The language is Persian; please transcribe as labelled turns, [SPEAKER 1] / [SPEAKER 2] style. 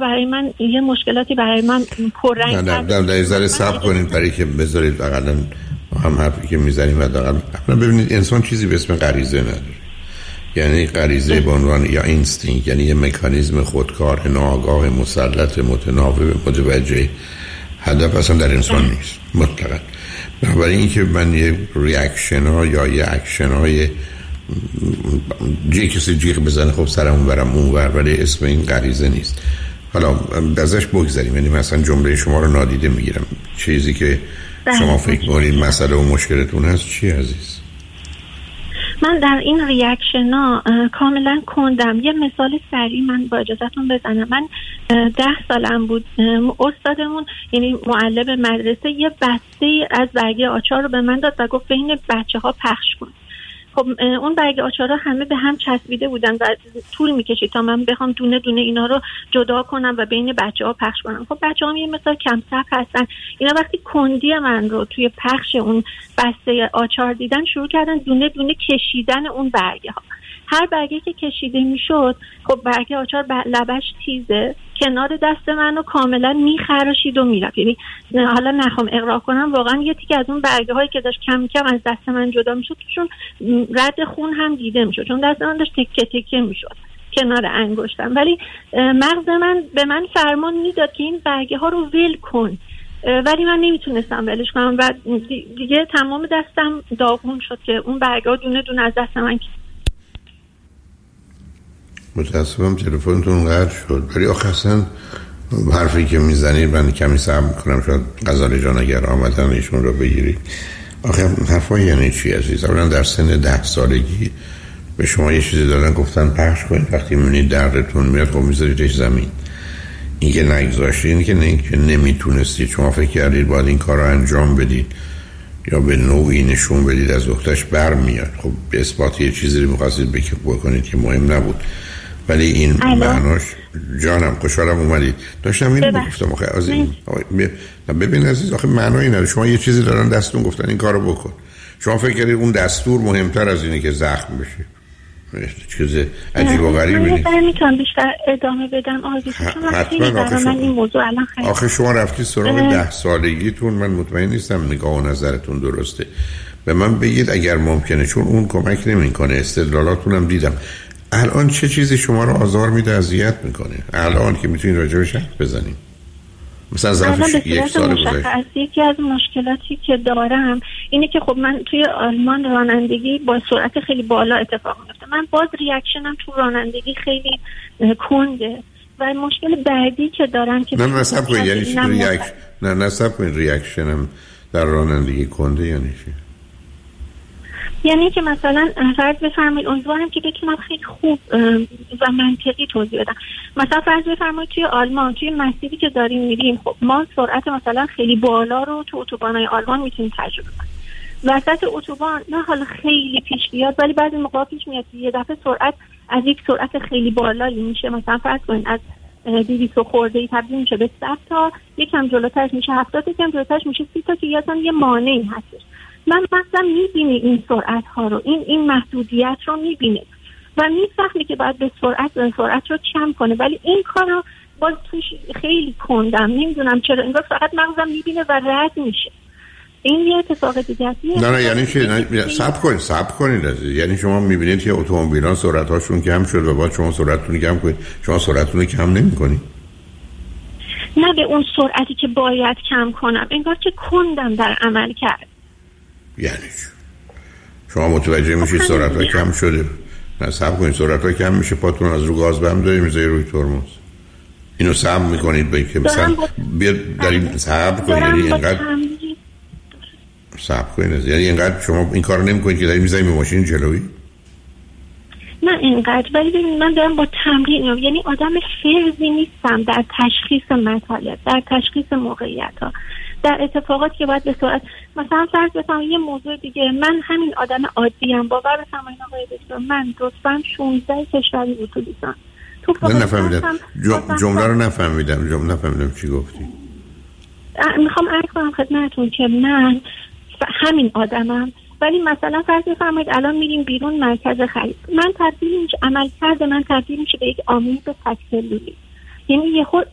[SPEAKER 1] برای من یه مشکلاتی برای من پررنگ کرد.
[SPEAKER 2] نه ذره صبر کنید برای که بذارید حداقل هم حرفی که میزنیم حداقل ببینید انسان چیزی به اسم غریزه نداره. یعنی غریزه به عنوان یا اینستینکت، یعنی یه مکانیزم خودکار ناآگاه مسلط متناوب متوجه هدف اصلا در انسان نیست مطلقاً. برای اینکه من یه ریاکشن ها یا یه اکشن های کسی جیغ بزنه خب سرمون برم اونور، ولی اسم این غریزه نیست. حالا ازش بگذاریم، یعنی مثلا جمله شما رو نادیده میگیرم، چیزی که شما فکر می‌کنید مسئله و مشکلتون هست چی عزیز؟
[SPEAKER 1] من در این ریاکشن ها کاملا کندم. یه مثال سریع من با اجازهتون بزنم. من 10 سالم بود، استادمون یعنی معلم مدرسه یه بسته از برگه آچار رو به من داد و گفت بین بچه ها پخش کن. خب اون برگ آچارها همه به هم چسبیده بودن و طول میکشید تا من بخوام دونه دونه اینا رو جدا کنم و بین بچه‌ها پخش کنم. خب بچه‌ها یه مثال کم صبر هستن. اینا وقتی کندی من رو توی پخش اون بسته آچار دیدن، شروع کردن دونه دونه کشیدن اون برگه ها. هر برگه که کشیده میشد خب برگه آچار لبش تیزه، کنار دست منو کاملا میخراشید و میرفت. یعنی حالا نخوام اغراق کنم، واقعا یه تیکه از اون برگه هایی که داشت کم کم از دست من جدا میشد چون رد خون هم دیده میشد، چون دست من داشت تکه تکه میشد کنار انگشتم. ولی مغز من به من فرمان میداد که این برگه ها رو ول کن، ولی من نمیتونستم ولش کنم و دیگه تمام دستم داغون شد که اون برگه ها دونه دونه از دست من.
[SPEAKER 2] متاسفم تلفنتون قطع شد، ولی آخه اصلا حرفی که میزنید من کمی صبر میکنم شاید غزاله جان اگر آمدن ایشون رو بگیرید. آخه حرفا یعنی چی عزیز؟ اولا در سن 10 سالگی به شما یه چیزی دادن گفتن پخش کنید، وقتی میبینید دردتون میاد خب میذاریدش زمین. این که نگذاشتید، این که نمیتونستید، شما فکر کردید باید این کار رو انجام بدید یا به نوعی نشون بدید از اختش بر میاد. خب به اثبات یه چیزی رو میخواستید بکنید که مهم نبود، ولی این معناش جانم خوشحالم اومدید. داشتم این گفتم آخه از این ببین عزیز، آخه معنایی نداره. شما یه چیزی دارن دستون گفتن این کارو بکن، شما فکر کردید اون دستور مهمتر از اینه که زخم بشه. چیز عجیب و غریبی نیست. من
[SPEAKER 1] میتونم بیشتر ادامه بدم آرزوش، چون من این موضوع الان خیلی
[SPEAKER 2] آخه شما رفتی سراغ 10 سالگیتون، من مطمئن نیستم نگاه و نظرتون درسته. به من بگید اگر ممکنه، چون اون کمک نمیکنه. استدلالاتون هم دیدم. الان چه چیزی شما رو آزار میده، اذیت میکنه الان که میتونید راجعش حرف بزنیم؟ مثلا ظرف 1 سال گذشته
[SPEAKER 1] یکی از مشکلاتی که دارم اینه که خب من توی آلمان رانندگی با سرعت خیلی بالا اتفاق میفته. من باز ریاکشنم تو رانندگی خیلی کنده و مشکل بعدی که دارم که
[SPEAKER 2] نصب کنید یعنی چی ریاکشن؟ نصب کنید ریاکشنم در رانندگی کنده یعنی چی؟
[SPEAKER 1] یعنی که مثلا فرض بفرمایید، امیدوارم که بتونم خیلی خوب و منطقی توضیح بدم. مثلا فرض بفرمایید توی آلمان توی مسیری که داریم میریم، خب ما سرعت مثلا خیلی بالا رو تو اتوبان‌های آلمان میتونیم تجربه کنیم. وسط اتوبان نه حالا خیلی پیش بیاد، ولی بعضی موقع پیش میاد یه دفعه سرعت از یک سرعت خیلی بالایی میشه، مثلا فرض کنید از 200 خورده تبدیل میشه به 100 تا، یکم جلوترش میشه 70 تا، یکم جلوترش میشه 30 تا، که یادم یه مانعی هستش. من مثلا میبینه این سرعت ها رو، این محدودیت رو میبینه و میفهمه که باید به سرعت رو کم کنه، ولی این کار رو باز توش خیلی کندم. نمیدونم چرا انگار فقط مغزم میبینه و رد میشه. این یه اتفاق دیگه است.
[SPEAKER 2] نه یعنی چی؟ صبر کنید عزیز. یعنی شما میبینید که اتومبیل‌ها سرعت‌هاشون کم شد و بعد شما سرعتتون کم کنید، شما سرعتتون رو کم نمی‌کنید؟
[SPEAKER 1] نه به اون سرعتی که باید کم کنم، انگار که کندم در عمل کرد.
[SPEAKER 2] یعنی شما متوجه میشید سرعت‌ها کم شده، نه صبر کنید سرعت‌ها کم میشه، پاتون از رو گاز بهم دارید میذارید روی ترمز، اینو صبر میکنید به که مثلا بیاد در این صبر کنید. یعنی اینقدر صبر کنید، یعنی اینقدر شما این کارو نمیکنید که دارید میذارید به ماشین جلویی؟
[SPEAKER 1] نه اینقدر، ولی ببینید من دارم با تمرین، یعنی آدم فرضی نیستم در تشخیص مطالب، در تشخیص موقعیت‌ها، در اتفاقاتی که باید به سرعت. مثلا فرض بفرمایید یه موضوع دیگه، من همین آدم عادیم، باور بفرمایید آقای دکتر، من لطفاً 16 کشوری اتوبیسان
[SPEAKER 2] من نفهمیدم جمله رو نفهمیدم چی گفتی.
[SPEAKER 1] میخوام عرض کنم خدمتتون که من همین آدمم، ولی مثلا فرض بفرمایید الان میریم بیرون مرکز خرید، من تبدیل میشه، عملکرد من تبدیل میشه به یک آمیز تک‌سلولی. یعنی